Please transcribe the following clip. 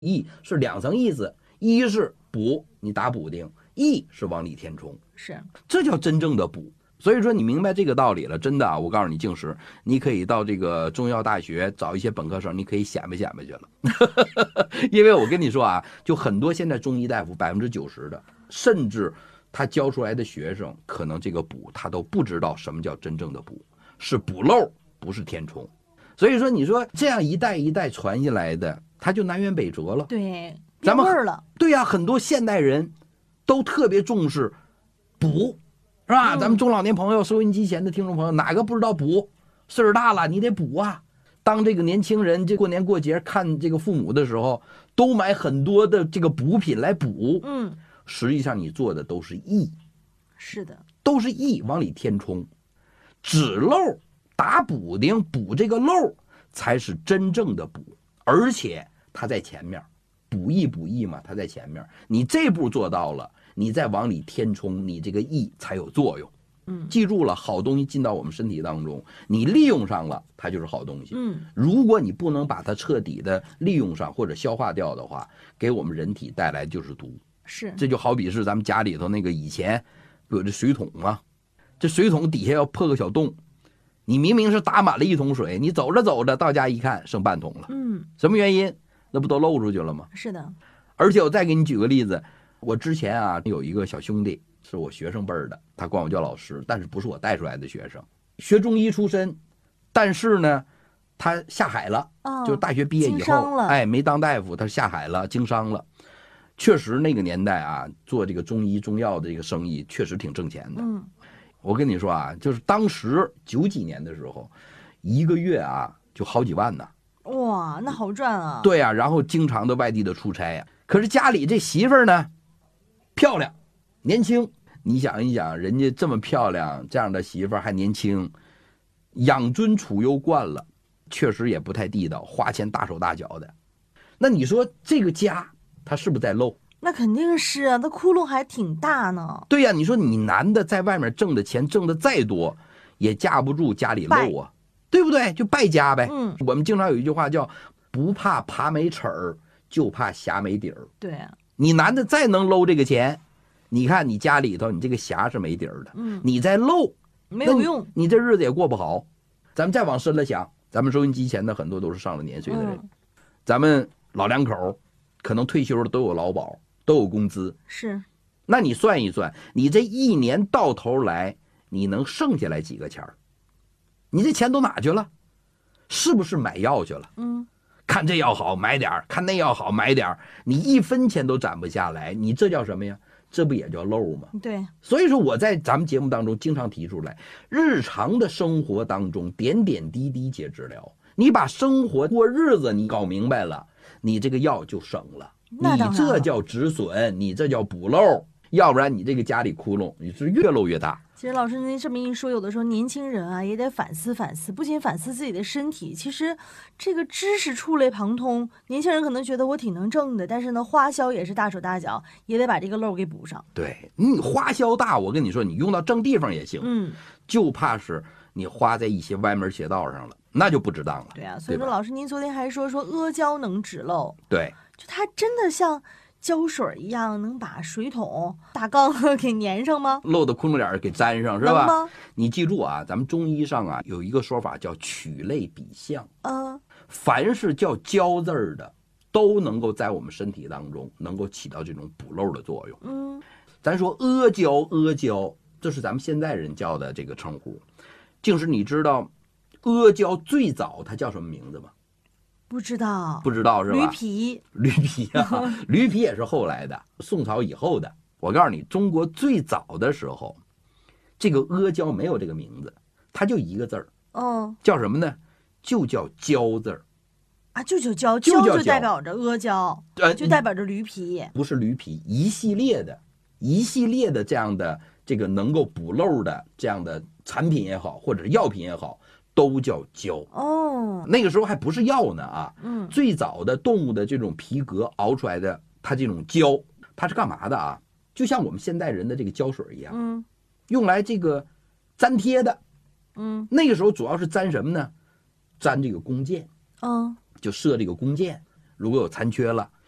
益是两层意思，一是补，你打补丁；益是往里填充， 是， 这叫真正的补。所以说你明白这个道理了，真的啊！我告诉你，静时，你可以到这个中医药大学找一些本科生，你可以显摆显摆去了。因为我跟你说啊，就很多现在中医大夫90%的，甚至他教出来的学生，可能这个补他都不知道什么叫真正的补，是补漏，不是填充。所以说，你说这样一代一代传下来的，他就南辕北辙了。 对， 咱们变味儿了。 对呀，很多现代人都特别重视补。是吧？咱们中老年朋友、收音机前的听众朋友，哪个不知道补？岁数大了，你得补啊！当这个年轻人这过年过节看这个父母的时候，都买很多的这个补品来补。实际上你做的都是益， 是的， 都是益往里填充，止漏打补丁，补这个漏才是真正的补，而且它在前面，补益嘛，它在前面，你这步做到了。你再往里填充，你这个益才有作用。记住了，好东西进到我们身体当中，你利用上了，它就是好东西。如果你不能把它彻底的利用上或者消化掉的话，给我们人体带来就是毒。 是， 这就好比是咱们家里头那个以前有这水桶嘛，这水桶底下要破个小洞，你明明是打满了一桶水，你走着走着到家一看剩半桶了。什么原因？那不都漏出去了吗？ 是的。 而且我再给你举个例子。我之前啊有一个小兄弟是我学生辈儿的，他管我叫老师，但是不是我带出来的学生，学中医出身，但是呢他下海了，就大学毕业以后，没当大夫，他下海了，经商了。确实那个年代啊，做这个中医中药的这个生意确实挺挣钱的。我跟你说啊，就是当时90几年的时候，一个月啊就好几万呢。 哇，那好赚啊！ 对啊，然后经常的外地的出差啊。可是家里这媳妇儿呢？漂亮，年轻，你想一想，人家这么漂亮，这样的媳妇儿还年轻，养尊处优惯了，确实也不太地道，花钱大手大脚的。那你说这个家，他是不是在漏？ 那肯定是啊，那窟窿还挺大呢。 对呀，你说你男的在外面挣的钱挣的再多，也架不住家里漏啊，对不对？就败家呗。我们经常有一句话叫“不怕爬没齿儿，就怕匣没底儿”。 对啊。 你男的再能搂这个钱，你看你家里头你这个匣是没底儿的，你再搂没有用， 你这日子也过不好。咱们再往深了想，咱们收音机前的很多都是上了年岁的人，咱们老两口可能退休的都有劳保，都有工资， 是。 那你算一算，你这一年到头来你能剩下来几个钱儿？你这钱都哪去了？是不是买药去了？看这药好买点儿，看那药好买点儿，你一分钱都攒不下来，你这叫什么呀？这不也叫漏吗？ 对。 所以说我在咱们节目当中经常提出来，日常的生活当中点点滴滴皆治疗。你把生活过日子你搞明白了，你这个药就省了。你这叫止损，你这叫补漏，要不然你这个家里窟窿你是越漏越大。 其实老师您这么一说，有的时候年轻人啊也得反思反思，不仅反思自己的身体，其实这个知识触类旁通。年轻人可能觉得我挺能挣的，但是呢花销也是大手大脚，也得把这个漏给补上。 对，你花销大，我跟你说，你用到正地方也行，就怕是你花在一些歪门邪道上了，那就不值当了。 对啊，所以说老师您昨天还说阿胶能止漏， 对， 就它真的像胶水一样能把水桶大缸给粘上吗？ 漏的窟窿眼给粘上是吧？你记住啊，咱们中医上啊有一个说法叫取类比象，凡是叫胶字儿的都能够在我们身体当中能够起到这种补漏的作用。咱说阿胶，这是咱们现在人叫的这个称呼。竟是你知道阿胶最早它叫什么名字吗？ 不知道是吧？驴皮啊，驴皮也是后来的，宋朝以后的。我告诉你，中国最早的时候，这个阿胶没有这个名字，它就一个字儿，叫什么呢？就叫胶字儿啊，就叫胶，胶就代表着阿胶，就代表着驴皮， 不是驴皮，一系列的这样的这个能够补漏的这样的产品也好，或者是药品也好，都叫胶。那个时候还不是药呢啊，最早的动物的这种皮革熬出来的，它这种胶，它是干嘛的啊？就像我们现代人的这个胶水一样，用来这个粘贴的。那个时候主要是粘什么呢？粘这个弓箭，就射这个弓箭，如果有残缺了，